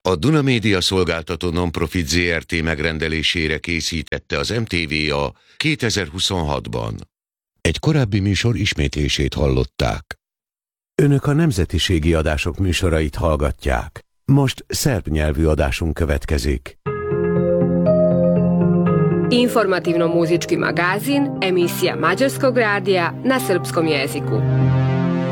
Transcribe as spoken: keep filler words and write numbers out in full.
A Duna Média Szolgáltató Nonprofit zé er té megrendelésére készítette az em té vé a kétezer-huszonhatban. Egy korábbi műsor ismétlését hallották. Önök a nemzetiségi adások műsorait hallgatják. Most szerb nyelvű adásunk következik. Informativno-muzički magazin, emisija Mađarskog radija na srpskom jeziku.